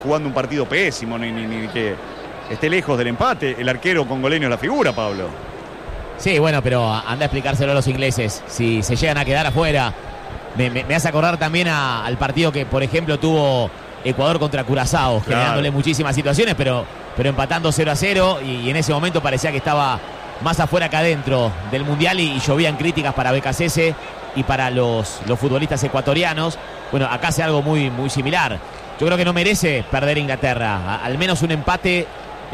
jugando un partido pésimo, ni que esté lejos del empate. El arquero congoleño es la figura, Pablo. Sí, bueno, pero anda a explicárselo a los ingleses. Si se llegan a quedar afuera, me hace acordar también al partido que, por ejemplo, tuvo Ecuador contra Curazao, generándole muchísimas situaciones, pero empatando 0-0, y en ese momento parecía que estaba más afuera que adentro del Mundial, y llovían críticas para BKCS y para los futbolistas ecuatorianos. Bueno, acá hace algo muy, muy similar. Yo creo que no merece perder Inglaterra. Al menos un empate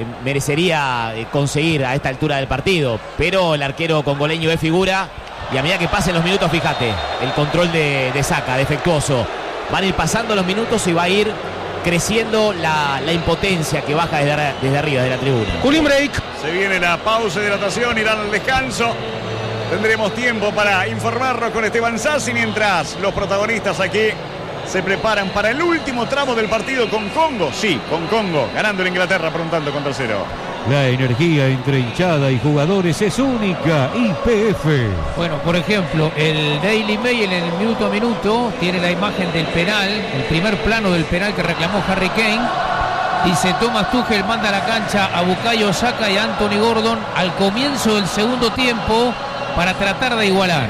merecería conseguir a esta altura del partido, pero el arquero congoleño es figura, y a medida que pasen los minutos, fíjate, el control de Saka, defectuoso. Van a ir pasando los minutos y va a ir creciendo la impotencia que baja desde arriba de la tribuna. Cooling break. Se viene la pausa de hidratación, irán al descanso. Tendremos tiempo para informarnos con Esteban Sassi, mientras los protagonistas aquí se preparan para el último tramo del partido con Congo. Sí, con Congo, ganando en Inglaterra por un tanto contra cero. La energía entre hinchada y jugadores es única. YPF. Bueno, por ejemplo, el Daily Mail en el minuto a minuto tiene la imagen del penal, el primer plano del penal que reclamó Harry Kane. Dice: Thomas Tuchel manda a la cancha a Bukayo Saka y a Anthony Gordon al comienzo del segundo tiempo para tratar de igualar.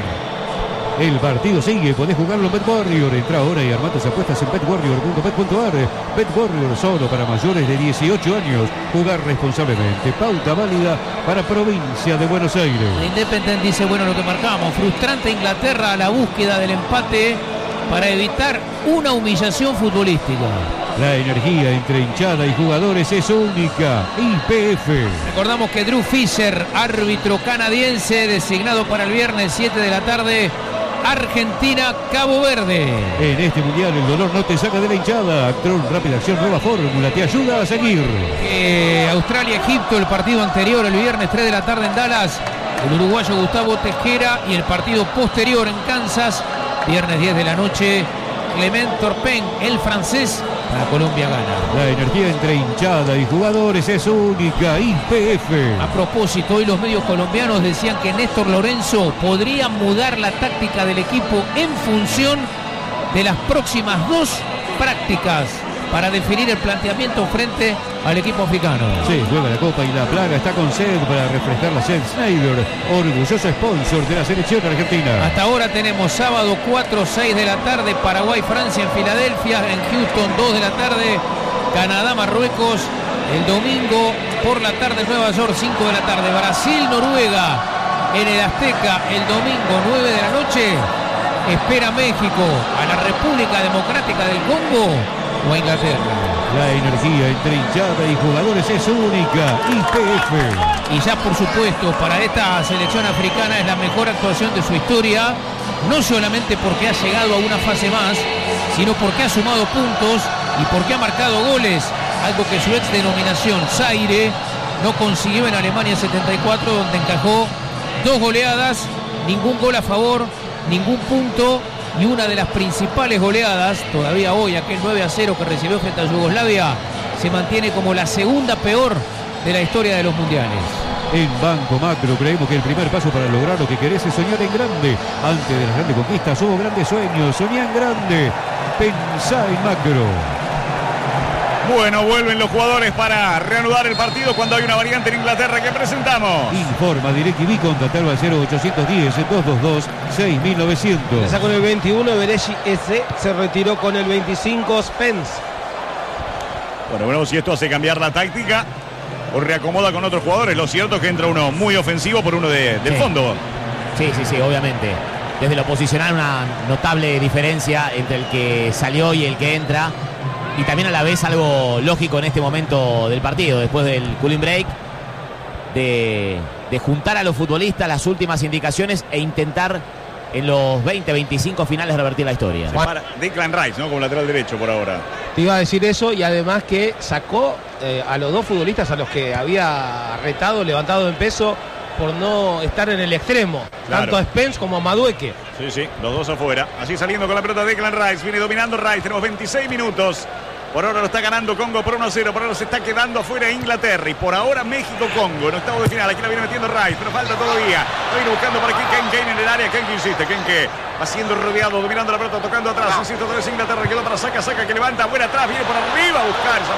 El partido sigue, podés jugarlo en BetWarrior. Entra ahora y arma tus apuestas en betwarrior.bet.ar. BetWarrior, solo para mayores de 18 años. Jugar responsablemente. Pauta válida para provincia de Buenos Aires. Independent dice: bueno, lo que marcamos, frustrante Inglaterra a la búsqueda del empate para evitar una humillación futbolística. La energía entre hinchada y jugadores es única. YPF. Recordamos que Drew Fisher, árbitro canadiense, designado para el viernes 7 de la tarde, Argentina, Cabo Verde. En este mundial el dolor no te saca de la hinchada. Actron Rápida Acción, nueva fórmula, te ayuda a seguir. Australia-Egipto, el partido anterior, el viernes 3 de la tarde en Dallas, el uruguayo Gustavo Tejera, y el partido posterior en Kansas, viernes 10 de la noche, Clement Turpin, el francés, para Colombia gana. La energía entre hinchada y jugadores es única. YPF. A propósito, hoy los medios colombianos decían que Néstor Lorenzo podría mudar la táctica del equipo en función de las próximas dos prácticas para definir el planteamiento frente al equipo africano. Sí, juega la Copa y la Plaga está con sed para refrescar la sed. Schneider, orgulloso sponsor de la selección argentina. Hasta ahora tenemos sábado 4-6 de la tarde, Paraguay-Francia en Filadelfia, en Houston 2 de la tarde, Canadá-Marruecos, el domingo por la tarde Nueva York 5 de la tarde, Brasil-Noruega en el Azteca el domingo 9 de la noche. Espera México a la República Democrática del Congo o a Inglaterra. La energía entre hinchada y jugadores es única. YPF. Y ya por supuesto para esta selección africana es la mejor actuación de su historia, no solamente porque ha llegado a una fase más, sino porque ha sumado puntos y porque ha marcado goles, algo que su ex denominación Zaire no consiguió en Alemania 74, donde encajó 2 goleadas, ningún gol a favor, ningún punto, y una de las principales goleadas, todavía hoy, aquel 9-0 que recibió frente a Yugoslavia, se mantiene como la segunda peor de la historia de los mundiales. En Banco Macro creemos que el primer paso para lograr lo que querés es soñar en grande. Antes de las grandes conquistas hubo grandes sueños. Soñá en grande. Pensá en Macro. Bueno, vuelven los jugadores para reanudar el partido cuando hay una variante en Inglaterra que presentamos. Informa DirecTV, contactarlo al 0810-222-6900. Le sacó el 21, Bereshi S. Se retiró con el 25, Spence. Bueno, veremos si esto hace cambiar la táctica o reacomoda con otros jugadores. Lo cierto es que entra uno muy ofensivo por uno del fondo. Sí, obviamente. Desde lo posicional una notable diferencia entre el que salió y el que entra. Y también a la vez algo lógico en este momento del partido, después del cooling break, de juntar a los futbolistas las últimas indicaciones e intentar en los 20-25 finales revertir la historia. Para Declan Rice, ¿no? Como lateral derecho por ahora. Te iba a decir eso, y además que sacó a los dos futbolistas a los que había retado, levantado en peso por no estar en el extremo, claro, tanto a Spence como a Madueke. Sí, los dos afuera. Así saliendo con la pelota Declan Rice, viene dominando Rice, tenemos 26 minutos Por ahora lo está ganando Congo por 1-0. Por ahora se está quedando afuera Inglaterra. Y por ahora México-Congo en octavo de final. Aquí la viene metiendo Rice, pero falta todavía. Lo viene buscando por aquí Kane en el área. Kane que insiste. Kane que va siendo rodeado, dominando la pelota, tocando atrás. Insiste otra vez Inglaterra, que la otra saca, que levanta. Buena atrás, viene por arriba a buscar esa